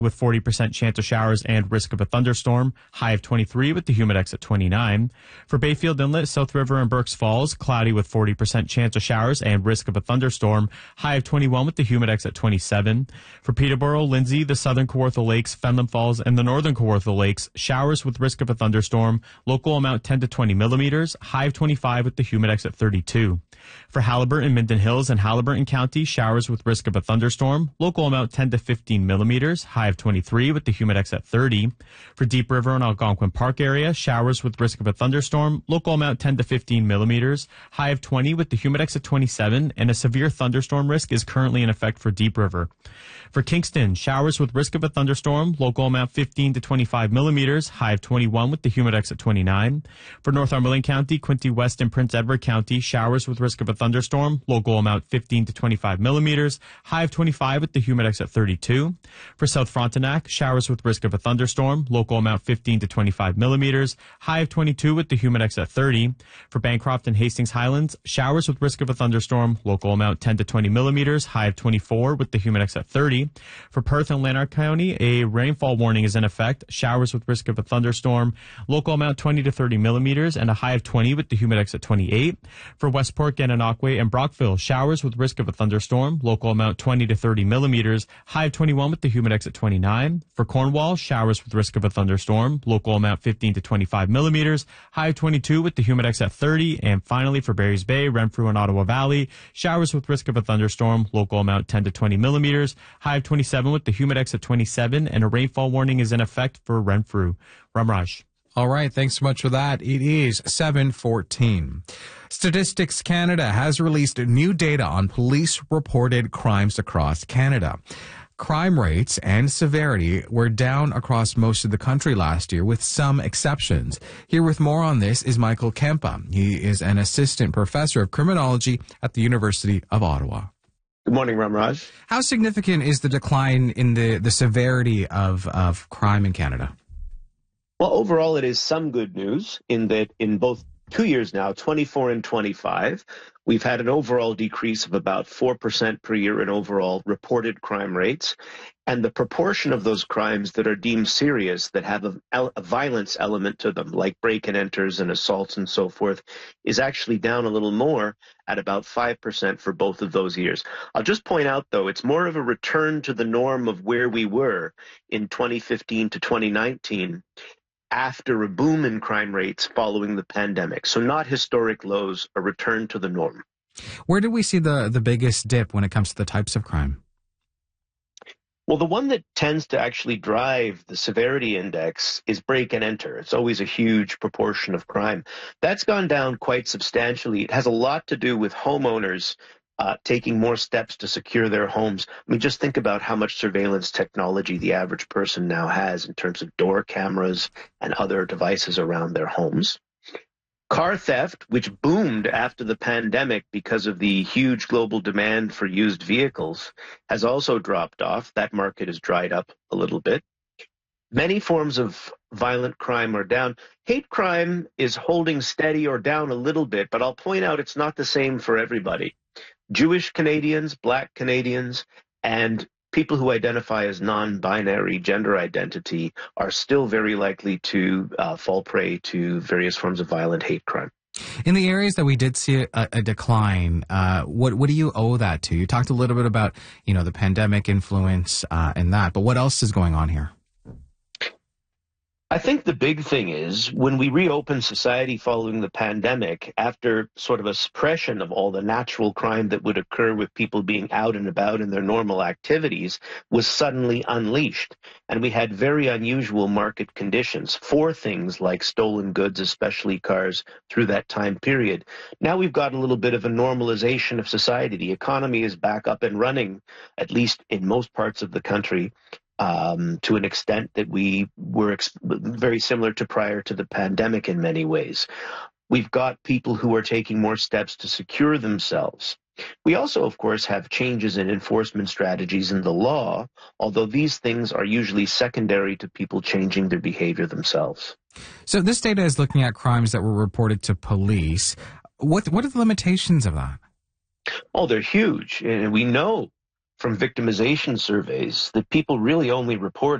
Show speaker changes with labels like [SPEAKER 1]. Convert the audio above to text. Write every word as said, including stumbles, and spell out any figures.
[SPEAKER 1] with forty percent chance of showers and risk of a thunderstorm, high of twenty-three with the humidex at twenty-nine. For Bayfield Inlet, South River, and Burks Falls, cloudy with forty percent chance of showers and risk of a thunderstorm, high of twenty-one with the humidex at twenty-seven. For Peterborough, Lindsay, the Southern Kawartha Lakes, Fenland Falls, and the Northern Kawartha Lakes, showers with risk of a thunderstorm, local amount ten to twenty millimeters, high of twenty-five with the humidex at thirty-two. For Haliburton, Minden Hills, and Haliburton County, showers with risk of a thunderstorm, local amount ten to fifteen millimeters, high of twenty-three with the humidex at thirty. For Deep River and Algonquin Park area, showers with risk of a thunderstorm, local amount ten to fifteen millimeters, high of twenty with the humidex at twenty-seven, and a severe thunderstorm risk is currently in effect for Deep River. For Kingston, showers with risk of a thunderstorm, local amount fifteen to twenty-five millimeters, high of twenty-one with the humidex at twenty-nine. For Northumberland County, Quinte West, and Prince Edward County, showers with risk of a thunderstorm, local amount fifteen to twenty-five millimeters, high of twenty-five with the humidex at thirty-two. For South Frontenac, showers with risk of a thunderstorm, local amount fifteen to twenty-five millimeters, high of twenty-two with the humidex at thirty. For Bancroft and Hastings Highlands, showers with risk of a thunderstorm, local amount ten to twenty millimeters, high of twenty-four with the humidex at thirty. For Perth and Lanark County, a rainfall warning is in effect, showers with risk of a thunderstorm, local amount twenty to thirty millimeters, and a high of twenty with the humidex at twenty-eight. For Westport, Gananoque, and Brockville, showers with risk of a thunderstorm, local amount twenty to thirty millimeters, high of twenty-one with the humidex at twenty-nine. For Cornwall, showers with risk of a thunderstorm, local amount fifteen to twenty-five millimeters, high of twenty-two with the humidex at thirty. And finally, for Barry's Bay, Renfrew, and Ottawa Valley, showers with risk of a thunderstorm, local amount ten to twenty millimeters, high of twenty-seven with the humidex at twenty-seven, and a rainfall warning is in effect for Renfrew. Ramraj.
[SPEAKER 2] All right, thanks so much for that. It is seven fourteen. Statistics Canada has released new data on police-reported crimes across Canada. Crime rates and severity were down across most of the country last year, with some exceptions. Here with more on this is Michael Kempa. He is an assistant professor of criminology at the University of Ottawa.
[SPEAKER 3] Good morning, Ramraj.
[SPEAKER 2] How significant is the decline in the, the severity of, of crime in Canada?
[SPEAKER 3] Well, overall, it is some good news in that in both two years now, twenty-four and twenty-five, we've had an overall decrease of about four percent per year in overall reported crime rates. And the proportion of those crimes that are deemed serious, that have a, a violence element to them, like break-and-enters and assaults and so forth, is actually down a little more at about five percent for both of those years. I'll just point out, though, it's more of a return to the norm of where we were in twenty fifteen to twenty nineteen. After a boom in crime rates following the pandemic. So not historic lows, a return to the norm.
[SPEAKER 2] Where did we see the, the biggest dip when it comes to the types of crime?
[SPEAKER 3] Well, the one that tends to actually drive the severity index is break and enter. It's always a huge proportion of crime. That's gone down quite substantially. It has a lot to do with homeowners Uh, taking more steps to secure their homes. I mean, just think about how much surveillance technology the average person now has in terms of door cameras and other devices around their homes. Car theft, which boomed after the pandemic because of the huge global demand for used vehicles, has also dropped off. That market has dried up a little bit. Many forms of violent crime are down. Hate crime is holding steady or down a little bit, but I'll point out it's not the same for everybody. Jewish Canadians, Black Canadians, and people who identify as non-binary gender identity are still very likely to uh, fall prey to various forms of violent hate crime.
[SPEAKER 2] In the areas that we did see a, a decline, uh, what what do you owe that to? You talked a little bit about, you know, the pandemic influence uh, and that, but what else is going on here?
[SPEAKER 3] I think the big thing is when we reopened society following the pandemic, after sort of a suppression of all the natural crime that would occur with people being out and about in their normal activities, was suddenly unleashed. And we had very unusual market conditions for things like stolen goods, especially cars, through that time period. Now we've got a little bit of a normalization of society. The economy is back up and running, at least in most parts of the country. Um, to an extent that we were ex- very similar to prior to the pandemic in many ways. We've got people who are taking more steps to secure themselves. We also, of course, have changes in enforcement strategies in the law, although these things are usually secondary to people changing their behavior themselves.
[SPEAKER 2] So this data is looking at crimes that were reported to police. What, what are the limitations of that?
[SPEAKER 3] Oh, they're huge. And we know from victimization surveys that people really only report